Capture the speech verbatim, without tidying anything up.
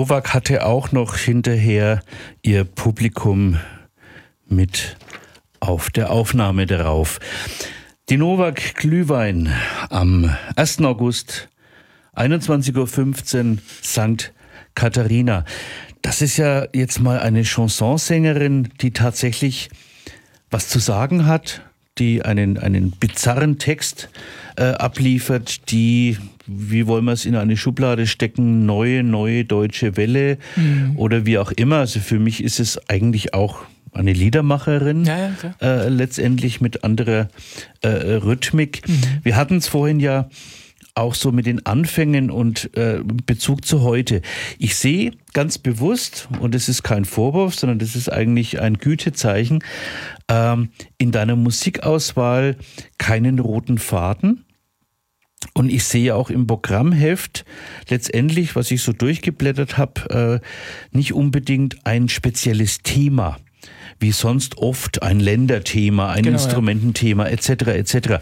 Novak hatte auch noch hinterher ihr Publikum mit auf der Aufnahme darauf. Die Novak Glühwein am ersten August, einundzwanzig Uhr fünfzehn, Sankt Katharina. Das ist ja jetzt mal eine Chansonsängerin, die tatsächlich was zu sagen hat, die einen, einen bizarren Text äh, abliefert, die, wie wollen wir es in eine Schublade stecken, neue, neue deutsche Welle mhm. oder wie auch immer. Also für mich ist es eigentlich auch eine Liedermacherin, ja, ja, äh, letztendlich mit anderer äh, Rhythmik. Mhm. Wir hatten es vorhin ja auch so mit den Anfängen und äh, Bezug zu heute. Ich sehe ganz bewusst, und das ist kein Vorwurf, sondern das ist eigentlich ein Gütezeichen, ähm, in deiner Musikauswahl keinen roten Faden. Und ich sehe auch im Programmheft letztendlich, was ich so durchgeblättert habe, äh, nicht unbedingt ein spezielles Thema, wie sonst oft ein Länderthema, ein genau, Instrumententhema et cetera et cetera.